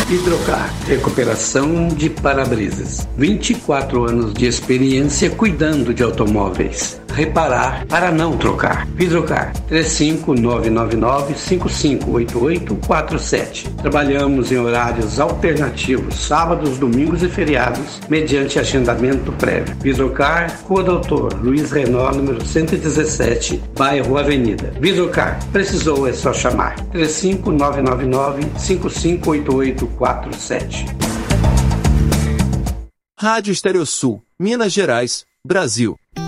Hidrocar, recuperação de para-brisas. 24 anos de experiência cuidando de automóveis. Reparar para não trocar. Hidrocar, 35999-558847. Trabalhamos em horários alternativos, sábados, domingos e feriados, mediante agendamento prévio. Hidrocar, Rua Doutor Luiz Renó, número 117, bairro Avenida. Hidrocar, precisou é só chamar. 35999-558847. Rádio Estéreo Sul, Minas Gerais, Brasil.